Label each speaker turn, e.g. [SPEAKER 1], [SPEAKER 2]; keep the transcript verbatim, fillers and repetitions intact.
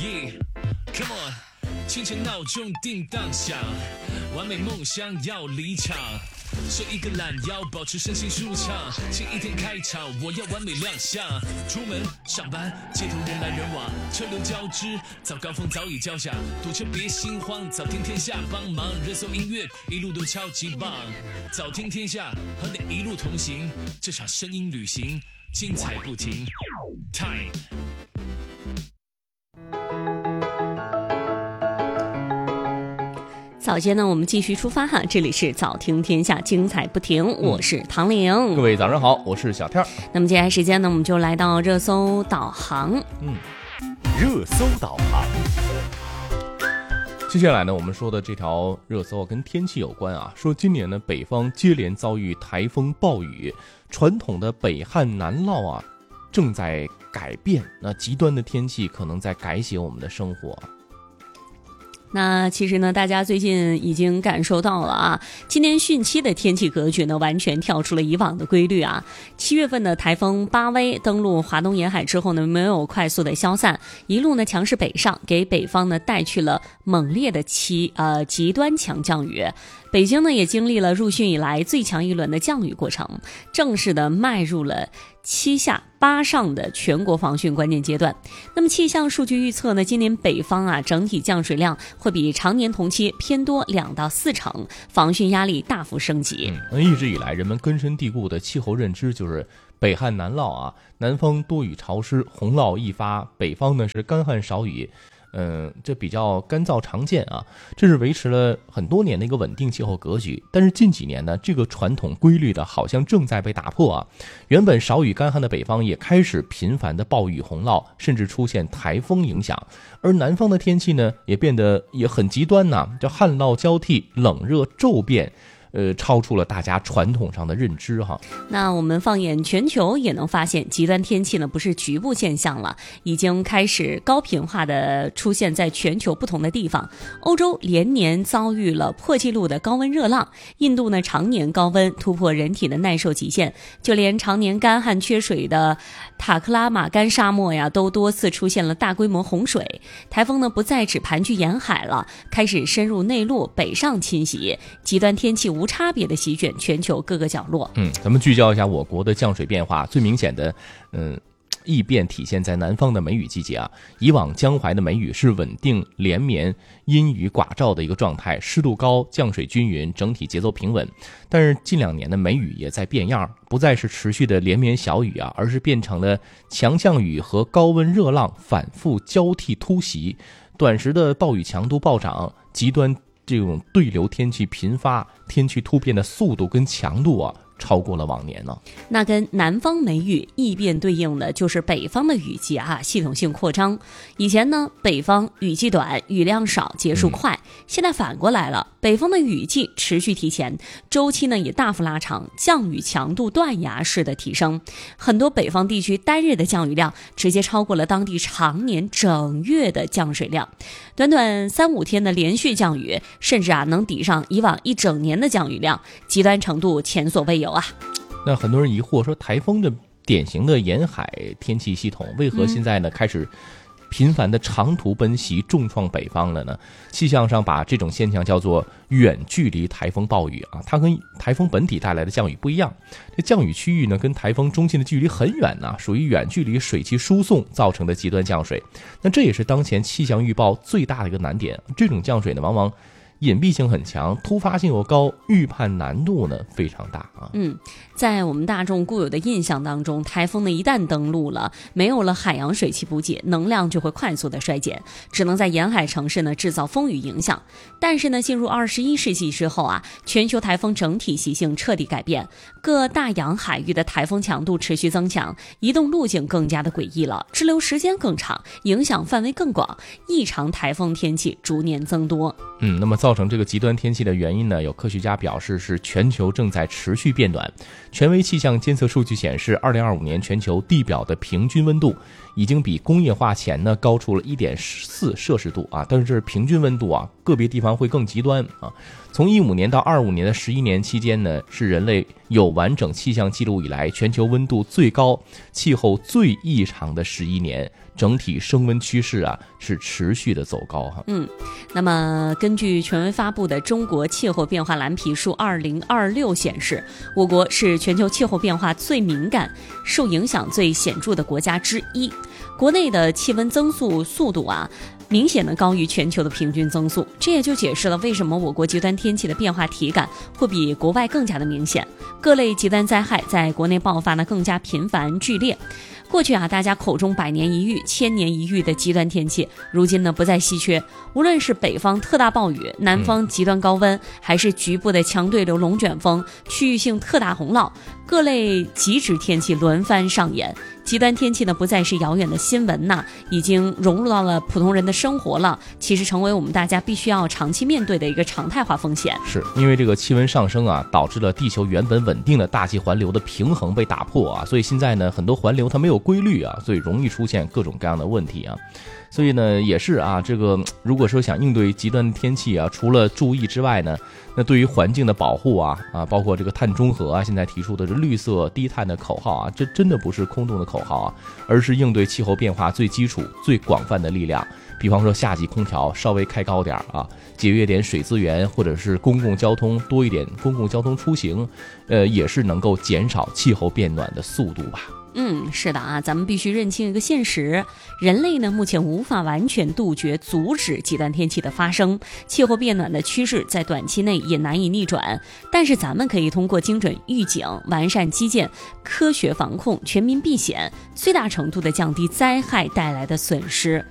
[SPEAKER 1] Yeah, come on， 清晨闹钟叮当响，完美梦想要离场，睡一个懒腰，保持身心舒畅。新一天开场，我要完美亮相。出门上班，街头人来人往，车流交织，早高峰早已交下。堵车别心慌，早听天下帮忙。热搜音乐一路都超级棒，早听天下和你一路同行，这场声音旅行精彩不停。Time。
[SPEAKER 2] 早间呢，我们继续出发哈，这里是早听天下，精彩不停，我是唐玲。
[SPEAKER 3] 各位早上好，我是小天。
[SPEAKER 2] 那么接下来时间呢，我们就来到热搜导航。
[SPEAKER 3] 嗯，热搜导航。接下来呢，我们说的这条热搜跟天气有关啊，说今年呢，北方接连遭遇台风暴雨，传统的北旱南涝啊，正在改变。那极端的天气可能在改写我们的生活。
[SPEAKER 2] 那其实呢，大家最近已经感受到了啊，今年汛期的天气格局呢，完全跳出了以往的规律啊。七月份的台风巴威登陆华东沿海之后呢，没有快速的消散，一路呢强势北上，给北方呢带去了猛烈的极呃极端强降雨。北京呢也经历了入汛以来最强一轮的降雨过程，正式的迈入了七下八上的全国防汛关键阶段。那么气象数据预测呢，今年北方啊整体降水量会比常年同期偏多两到四成，防汛压力大幅升级。
[SPEAKER 3] 嗯，一直以来人们根深蒂固的气候认知就是北旱南涝啊，南方多雨潮湿，洪涝易发，北方呢是干旱少雨。嗯，这比较干燥常见啊，这是维持了很多年的一个稳定气候格局。但是近几年呢，这个传统规律的好像正在被打破啊。原本少雨干旱的北方也开始频繁的暴雨洪涝，甚至出现台风影响。而南方的天气呢，也变得也很极端呐、啊，叫旱涝交替，冷热骤变。呃，超出了大家传统上的认知哈。
[SPEAKER 2] 那我们放眼全球也能发现，极端天气呢不是局部现象了，已经开始高频化的出现在全球不同的地方。欧洲连年遭遇了破纪录的高温热浪，印度呢常年高温突破人体的耐受极限，就连常年干旱缺水的塔克拉玛干沙漠呀，都多次出现了大规模洪水。台风呢不再只盘踞沿海了，开始深入内陆北上侵袭，极端天气无无差别的席卷全球各个角落。
[SPEAKER 3] 嗯，咱们聚焦一下我国的降水变化，最明显的，嗯。异变体现在南方的梅雨季节啊，以往江淮的梅雨是稳定连绵阴雨寡照的一个状态，湿度高，降水均匀，整体节奏平稳。但是近两年的梅雨也在变样，不再是持续的连绵小雨啊，而是变成了强降雨和高温热浪反复交替突袭，短时的暴雨强度暴涨，极端这种对流天气频发，天气突变的速度跟强度啊超过了往年呢。
[SPEAKER 2] 那跟南方梅雨异变对应的就是北方的雨季啊，系统性扩张。以前呢，北方雨季短，雨量少，结束快。嗯、现在反过来了，北方的雨季持续提前，周期呢也大幅拉长，降雨强度断崖式的提升。很多北方地区单日的降雨量直接超过了当地常年整月的降水量。短短三五天的连续降雨，甚至啊能抵上以往一整年的降雨量，极端程度前所未有啊。
[SPEAKER 3] 那很多人疑惑说，台风的典型的沿海天气系统为何现在呢、嗯、开始频繁的长途奔袭，重创北方了呢？气象上把这种现象叫做远距离台风暴雨啊，它跟台风本体带来的降雨不一样。这降雨区域呢跟台风中心的距离很远呢、啊，属于远距离水汽输送造成的极端降水。那这也是当前气象预报最大的一个难点。这种降水呢往往隐蔽性很强，突发性又高，预判难度呢非常大啊。
[SPEAKER 2] 嗯，在我们大众固有的印象当中，台风呢一旦登陆了，没有了海洋水汽补给，能量就会快速的衰减，只能在沿海城市呢制造风雨影响。但是呢，进入二十一世纪之后啊，全球台风整体习性彻底改变，各大洋海域的台风强度持续增强，移动路径更加的诡异了，滞留时间更长，影响范围更广，异常台风天气逐年增多。
[SPEAKER 3] 嗯，那么造成这个极端天气的原因呢，有科学家表示是全球正在持续变暖。权威气象监测数据显示，二零二五年全球地表的平均温度已经比工业化前呢高出了一点四摄氏度啊，但是这是平均温度啊， 个别地方会更极端啊。从一五年到二五年的十一年期间呢，是人类有完整气象记录以来全球温度最高、气候最异常的十一年，整体升温趋势啊是持续的走高哈。
[SPEAKER 2] 嗯，那么根据权威发布的《中国气候变化蓝皮书二零二六》显示，我国是全球气候变化最敏感、受影响最显著的国家之一。国内的气温增速速度啊，明显的高于全球的平均增速，这也就解释了为什么我国极端天气的变化体感会比国外更加的明显，各类极端灾害在国内爆发呢更加频繁剧烈。过去啊，大家口中百年一遇、千年一遇的极端天气，如今呢不再稀缺。无论是北方特大暴雨、南方极端高温，还是局部的强对流、龙卷风、区域性特大洪涝，各类极值天气轮番上演。极端天气呢不再是遥远的新闻呐，已经融入到了普通人的生活了，其实成为我们大家必须要长期面对的一个常态化风险。
[SPEAKER 3] 是因为这个气温上升啊，导致了地球原本稳定的大气环流的平衡被打破啊，所以现在呢很多环流它没有规律啊，所以容易出现各种各样的问题啊。所以呢，也是啊，这个如果说想应对极端天气啊，除了注意之外呢，那对于环境的保护啊，啊，包括这个碳中和啊，现在提出的是绿色低碳的口号啊，这真的不是空洞的口号啊，而是应对气候变化最基础、最广泛的力量。比方说夏季空调稍微开高点啊，节约点水资源，或者是公共交通多一点公共交通出行，呃，也是能够减少气候变暖的速度吧。
[SPEAKER 2] 嗯，是的啊，咱们必须认清一个现实，人类呢目前无法完全杜绝、阻止极端天气的发生，气候变暖的趋势在短期内也难以逆转。但是咱们可以通过精准预警、完善基建、科学防控、全民避险，最大程度的降低灾害带来的损失。